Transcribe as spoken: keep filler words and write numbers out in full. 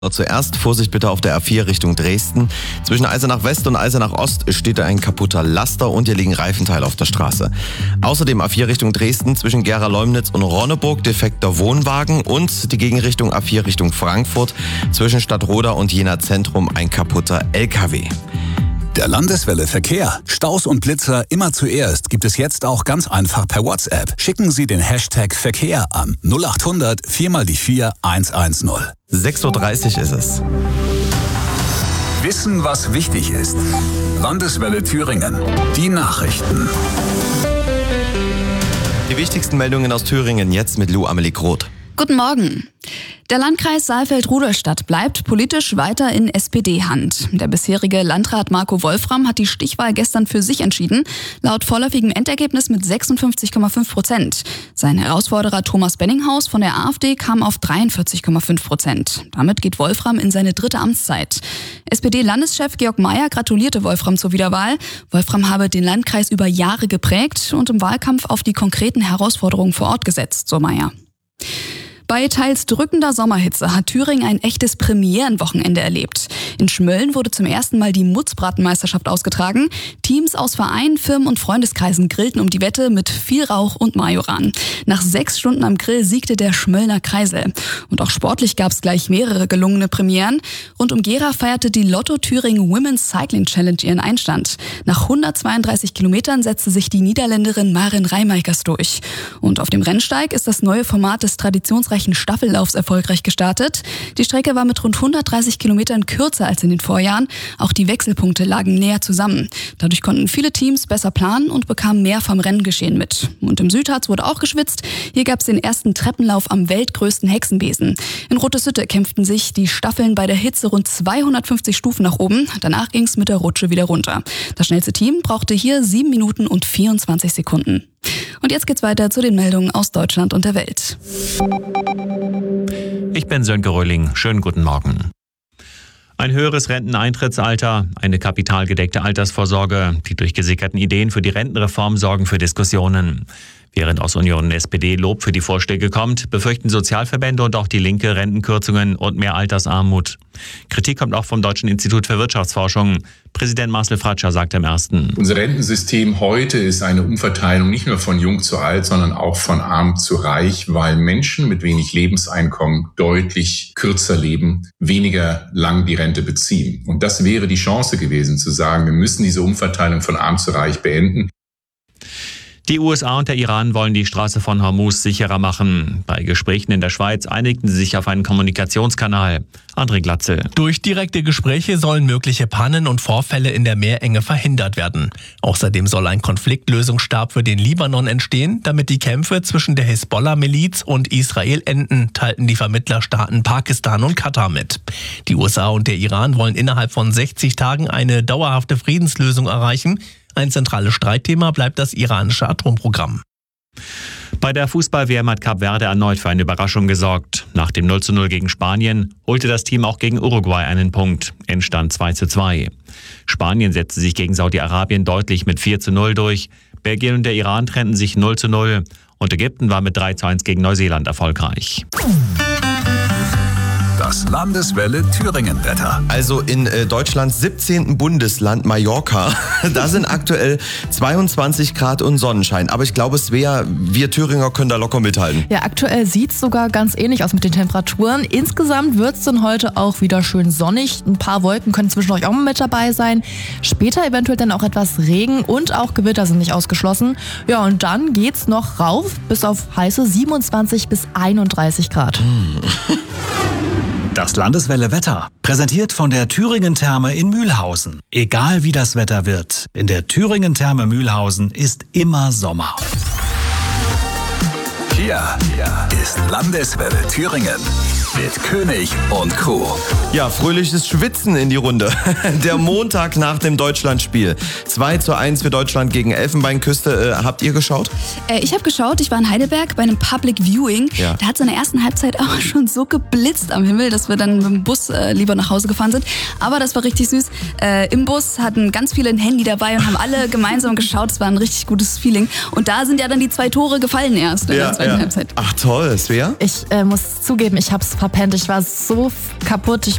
Zuerst Vorsicht bitte auf der A vier Richtung Dresden. Zwischen Eisenach West und Eisenach Ost steht ein kaputter Laster und hier liegen Reifenteile auf der Straße. Außerdem A vier Richtung Dresden zwischen Gera-Leumnitz und Ronneburg defekter Wohnwagen und die Gegenrichtung A vier Richtung Frankfurt zwischen Stadtroda und Jena Zentrum ein kaputter L K W. Der Landeswelle Verkehr. Staus und Blitzer immer zuerst gibt es jetzt auch ganz einfach per WhatsApp. Schicken Sie den Hashtag Verkehr an null acht hundert vier mal die vier eins eins null. sechs Uhr dreißig ist es. Wissen, was wichtig ist. Landeswelle Thüringen. Die Nachrichten. Die wichtigsten Meldungen aus Thüringen jetzt mit Lou Amelie Groth. Guten Morgen. Der Landkreis Saalfeld-Rudolstadt bleibt politisch weiter in S P D-Hand. Der bisherige Landrat Marco Wolfram hat die Stichwahl gestern für sich entschieden, laut vorläufigem Endergebnis mit sechsundfünfzig Komma fünf Prozent. Sein Herausforderer Thomas Benninghaus von der AfD kam auf dreiundvierzig Komma fünf Prozent. Damit geht Wolfram in seine dritte Amtszeit. S P D-Landeschef Georg Mayer gratulierte Wolfram zur Wiederwahl. Wolfram habe den Landkreis über Jahre geprägt und im Wahlkampf auf die konkreten Herausforderungen vor Ort gesetzt, so Mayer. Bei teils drückender Sommerhitze hat Thüringen ein echtes Premierenwochenende erlebt. In Schmölln wurde zum ersten Mal die Mutzbratenmeisterschaft ausgetragen. Teams aus Vereinen, Firmen und Freundeskreisen grillten um die Wette mit viel Rauch und Majoran. Nach sechs Stunden am Grill siegte der Schmöllner Kreisel. Und auch sportlich gab es gleich mehrere gelungene Premieren. Rund um Gera feierte die Lotto Thüringen Women's Cycling Challenge ihren Einstand. Nach hundertzweiunddreißig Kilometern setzte sich die Niederländerin Maren Reimakers durch. Und auf dem Rennsteig ist das neue Format des traditionsreichen Staffellaufs erfolgreich gestartet. Die Strecke war mit rund hundertdreißig Kilometern kürzer als in den Vorjahren. Auch die Wechselpunkte lagen näher zusammen. Dadurch konnten viele Teams besser planen und bekamen mehr vom Renngeschehen mit. Und im Südharz wurde auch geschwitzt. Hier gab es den ersten Treppenlauf am weltgrößten Hexenbesen. In Roteshütte kämpften sich die Staffeln bei der Hitze rund zweihundertfünfzig Stufen nach oben. Danach ging es mit der Rutsche wieder runter. Das schnellste Team brauchte hier sieben Minuten und vierundzwanzig Sekunden. Und jetzt geht's weiter zu den Meldungen aus Deutschland und der Welt. Ich bin Sönke Röhling. Schönen guten Morgen. Ein höheres Renteneintrittsalter, eine kapitalgedeckte Altersvorsorge, die durchgesickerten Ideen für die Rentenreform sorgen für Diskussionen. Während aus Union und S P D Lob für die Vorschläge kommt, befürchten Sozialverbände und auch die Linke Rentenkürzungen und mehr Altersarmut. Kritik kommt auch vom Deutschen Institut für Wirtschaftsforschung. Präsident Marcel Fratscher sagt im ersten: Unser Rentensystem heute ist eine Umverteilung nicht nur von jung zu alt, sondern auch von arm zu reich, weil Menschen mit wenig Lebenseinkommen deutlich kürzer leben, weniger lang die Rente beziehen. Und das wäre die Chance gewesen, zu sagen, wir müssen diese Umverteilung von arm zu reich beenden. Die U S A und der Iran wollen die Straße von Hormuz sicherer machen. Bei Gesprächen in der Schweiz einigten sie sich auf einen Kommunikationskanal. André Glatzel. Durch direkte Gespräche sollen mögliche Pannen und Vorfälle in der Meerenge verhindert werden. Außerdem soll ein Konfliktlösungsstab für den Libanon entstehen, damit die Kämpfe zwischen der Hisbollah-Miliz und Israel enden, teilten die Vermittlerstaaten Pakistan und Katar mit. Die U S A und der Iran wollen innerhalb von sechzig Tagen eine dauerhafte Friedenslösung erreichen. Ein zentrales Streitthema bleibt das iranische Atomprogramm. Bei der Fußball-W M hat Kap Verde erneut für eine Überraschung gesorgt. Nach dem null zu null gegen Spanien holte das Team auch gegen Uruguay einen Punkt. Endstand zwei zu zwei. Spanien setzte sich gegen Saudi-Arabien deutlich mit vier zu null durch. Belgien und der Iran trennten sich null zu null. Und Ägypten war mit drei zu eins gegen Neuseeland erfolgreich. Das Landeswelle Thüringen-Wetter. Also in äh, Deutschlands siebzehnten Bundesland Mallorca, da sind aktuell zweiundzwanzig Grad und Sonnenschein. Aber ich glaube, Svea, wir Thüringer können da locker mithalten. Ja, aktuell sieht es sogar ganz ähnlich aus mit den Temperaturen. Insgesamt wird es dann heute auch wieder schön sonnig. Ein paar Wolken können zwischendurch auch mal mit dabei sein. Später eventuell dann auch etwas Regen und auch Gewitter sind nicht ausgeschlossen. Ja, und dann geht's noch rauf bis auf heiße siebenundzwanzig bis einunddreißig Grad. Hm. Das Landeswelle Wetter, präsentiert von der Thüringen Therme in Mühlhausen. Egal wie das Wetter wird, in der Thüringen Therme Mühlhausen ist immer Sommer. Hier ist Landeswelle Thüringen mit König und Co. Ja, fröhliches Schwitzen in die Runde. Der Montag nach dem Deutschlandspiel. zwei zu eins für Deutschland gegen Elfenbeinküste. Äh, habt ihr geschaut? Äh, ich habe geschaut, ich war in Heidelberg bei einem Public Viewing. Ja. Da hat es in der ersten Halbzeit auch schon so geblitzt am Himmel, dass wir dann mit dem Bus äh, lieber nach Hause gefahren sind. Aber das war richtig süß. Äh, Im Bus hatten ganz viele ein Handy dabei und haben alle gemeinsam geschaut. Es war ein richtig gutes Feeling. Und da sind ja dann die zwei Tore gefallen erst in ja, der zweiten ja. Halbzeit. Ach toll, Svea? Ich äh, muss zugeben, ich habe es verpennt. Ich war so kaputt. Ich